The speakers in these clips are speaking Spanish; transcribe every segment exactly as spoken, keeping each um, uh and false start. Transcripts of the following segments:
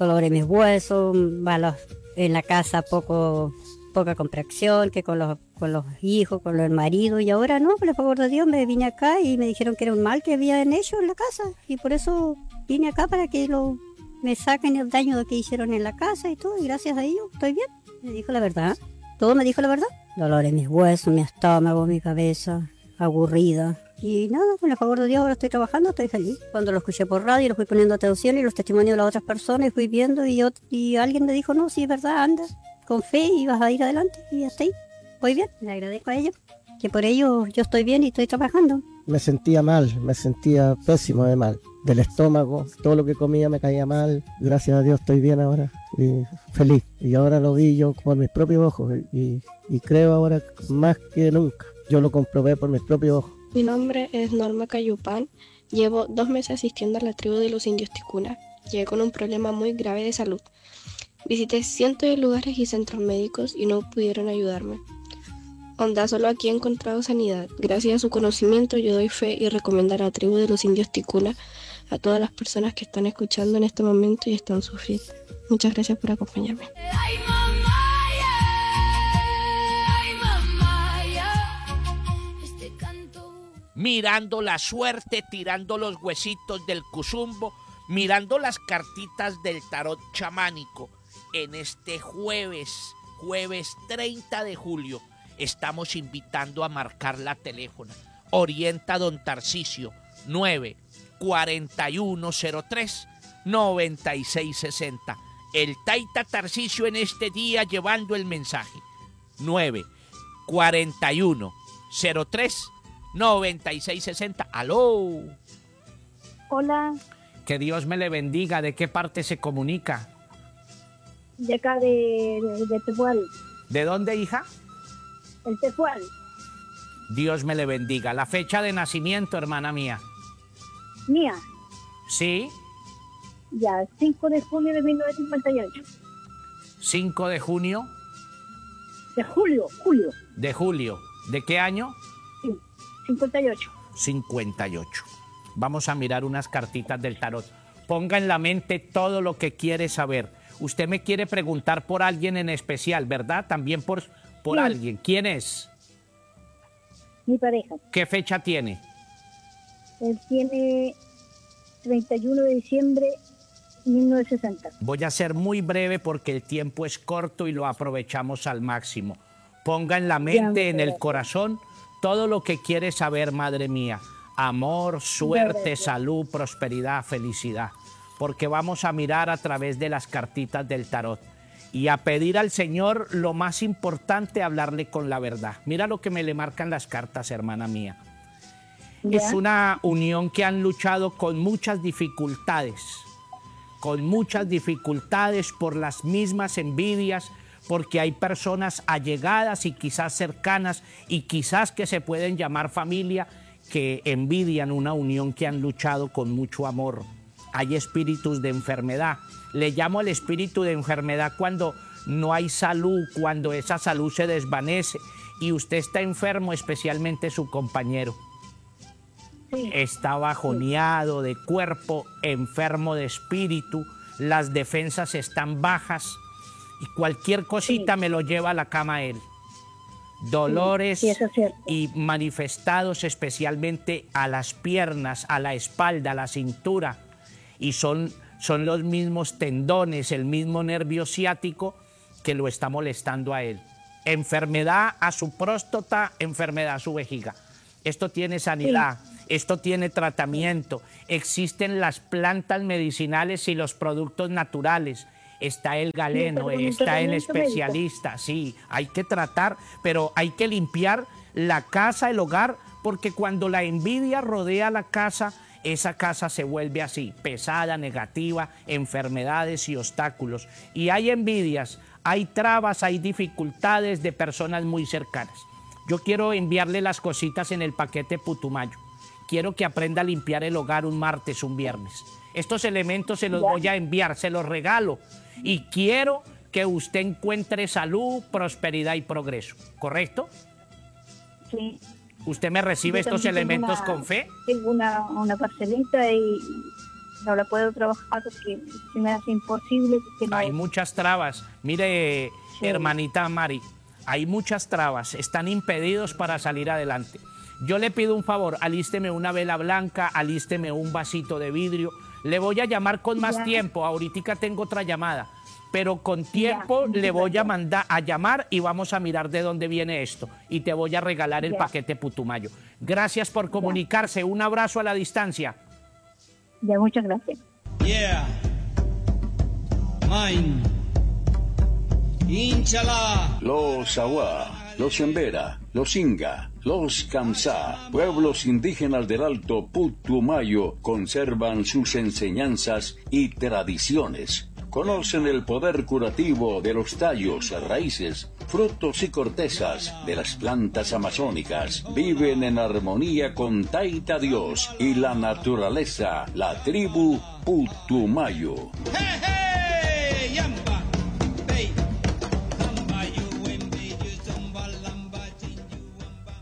dolor en mis huesos, malos en la casa, poco, poca comprensión, que con los, con los hijos, con el marido, y ahora no, por el favor de Dios, me vine acá y me dijeron que era un mal que había en ellos en la casa, y por eso vine acá para que lo, me saquen el daño que hicieron en la casa y todo, y gracias a ellos estoy bien. Me dijo la verdad, todo me dijo la verdad. Dolor en mis huesos, mi estómago, mi cabeza, aburrida. Y nada, con el favor de Dios ahora estoy trabajando, estoy feliz. Cuando lo escuché por radio, lo fui poniendo atención y los testimonios de las otras personas, y fui viendo y, yo, y alguien me dijo, no, sí es verdad, anda, con fe y vas a ir adelante, y ya estoy. Voy bien, le agradezco a ellos, que por ello yo estoy bien y estoy trabajando. Me sentía mal, me sentía pésimo de mal, del estómago, todo lo que comía me caía mal, gracias a Dios estoy bien ahora y feliz. Y ahora lo vi yo por mis propios ojos y, y creo ahora más que nunca, yo lo comprobé por mis propios ojos. Mi nombre es Norma Cayupán, llevo dos meses asistiendo a la tribu de los indios Ticuna. Llegué con un problema muy grave de salud. Visité cientos de lugares y centros médicos y no pudieron ayudarme. Onda, solo aquí he encontrado sanidad. Gracias a su conocimiento yo doy fe y recomiendo a la tribu de los indios Ticuna a todas las personas que están escuchando en este momento y están sufriendo. Muchas gracias por acompañarme. Mirando la suerte, tirando los huesitos del cuzumbo, mirando las cartitas del tarot chamánico. En este jueves, jueves treinta de julio, estamos invitando a marcar la teléfono. Orienta don Tarcisio, nueve cuarenta y uno cero tres noventa y seis sesenta. El Taita Tarcisio en este día llevando el mensaje. nueve cuarenta y uno cero tres noventa y seis sesenta. ¡Aló! Hola. Que Dios me le bendiga. ¿De qué parte se comunica? De acá de, de, de Tepual. ¿De dónde, hija? El Tepual. Dios me le bendiga. La fecha de nacimiento, hermana mía. Mía. ¿Sí? Ya, cinco de junio de mil novecientos cincuenta y ocho. cinco de junio. De julio, julio. De julio. ¿De qué año? Sí, cincuenta y ocho. cincuenta y ocho. Vamos a mirar unas cartitas del tarot. Ponga en la mente todo lo que quiere saber. Usted me quiere preguntar por alguien en especial, ¿verdad? También por, por sí. alguien. ¿Quién es? Mi pareja. ¿Qué fecha tiene? Él tiene treinta y uno de diciembre de mil novecientos sesenta. Voy a ser muy breve porque el tiempo es corto y lo aprovechamos al máximo. Ponga en la mente, en el corazón, todo lo que quiere saber, madre mía. Amor, suerte, salud, prosperidad, felicidad. Porque vamos a mirar a través de las cartitas del tarot y a pedir al Señor lo más importante, hablarle con la verdad. Mira lo que me le marcan las cartas, hermana mía. ¿Ya? Es una unión que han luchado con muchas dificultades, con muchas dificultades por las mismas envidias, porque hay personas allegadas y quizás cercanas y quizás que se pueden llamar familia que envidian una unión que han luchado con mucho amor. Hay espíritus de enfermedad. Le llamo el espíritu de enfermedad cuando no hay salud, cuando esa salud se desvanece y usted está enfermo, especialmente su compañero. Sí. Está bajoneado de cuerpo, enfermo de espíritu, las defensas están bajas y cualquier cosita sí. me lo lleva a la cama él. Dolores sí, sí, y manifestados especialmente a las piernas, a la espalda, a la cintura. Y son, son los mismos tendones, el mismo nervio ciático que lo está molestando a él. Enfermedad a su próstata, enfermedad a su vejiga. Esto tiene sanidad, sí. esto tiene tratamiento. Existen las plantas medicinales y los productos naturales. Está el galeno, sí, está el especialista. Médico. Sí, hay que tratar, pero hay que limpiar la casa, el hogar, porque cuando la envidia rodea la casa, esa casa se vuelve así, pesada, negativa, enfermedades y obstáculos. Y hay envidias, hay trabas, hay dificultades de personas muy cercanas. Yo quiero enviarle las cositas en el paquete Putumayo. Quiero que aprenda a limpiar el hogar un martes, un viernes. Estos elementos se los voy a enviar, se los regalo. Y quiero que usted encuentre salud, prosperidad y progreso. ¿Correcto? Sí. ¿Usted me recibe estos elementos una, con fe? Tengo una, una parcelita y, no la puedo trabajar porque se me hace imposible. Porque no, Hay muchas trabas. Mire, Sí. hermanita Mari, hay muchas trabas. Están impedidos para salir adelante. Yo le pido un favor, alísteme una vela blanca, alísteme un vasito de vidrio. Le voy a llamar con más Ya. tiempo. Ahorita tengo otra llamada. Pero con tiempo Ya. le voy a mandar a llamar y vamos a mirar de dónde viene esto. Y te voy a regalar el Ya. paquete Putumayo. Gracias por comunicarse. Un abrazo a la distancia. Ya, muchas gracias. Yeah. Mine. Inchala. Los Awa, los Embera, los Inga, los Kamsá, pueblos indígenas del Alto Putumayo, conservan sus enseñanzas y tradiciones. Conocen el poder curativo de los tallos, raíces, frutos y cortezas de las plantas amazónicas. Viven en armonía con Taita Dios y la naturaleza, la tribu Putumayo. Hey, hey, yamba. Hey. Lamba, you, wembe, you, zumba, lamba, chin, you, wamba.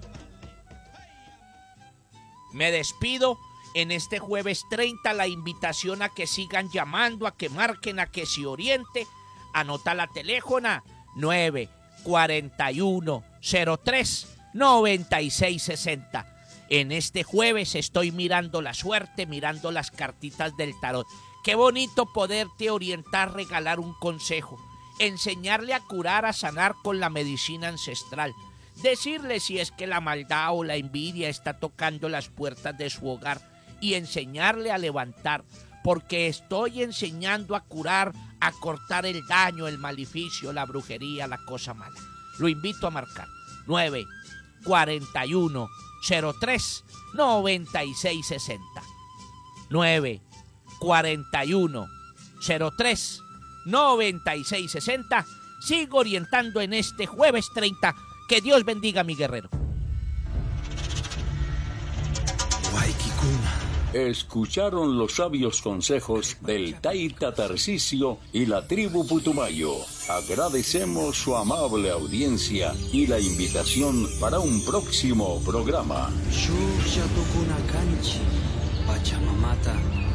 Me despido en este jueves treinta, la invitación a que sigan llamando, a que marquen, a que se oriente. Anota la teléfona nueve cuarenta y uno cero tres noventa y seis sesenta. En este jueves estoy mirando la suerte, mirando las cartitas del tarot. Qué bonito poderte orientar, regalar un consejo, enseñarle a curar, a sanar con la medicina ancestral. Decirle si es que la maldad o la envidia está tocando las puertas de su hogar y enseñarle a levantar, porque estoy enseñando a curar, a cortar el daño, el maleficio, la brujería, la cosa mala. Lo invito a marcar nueve cuarenta y uno cero tres noventa y seis sesenta. nueve cuarenta y uno cero tres noventa y seis sesenta. Sigo orientando en este jueves treinta. Que Dios bendiga a mi guerrero. Escucharon los sabios consejos del Taita Tarcisio y la tribu Putumayo. Agradecemos su amable audiencia y la invitación para un próximo programa. Shuk Yatukuna Kanchi, Pachamamata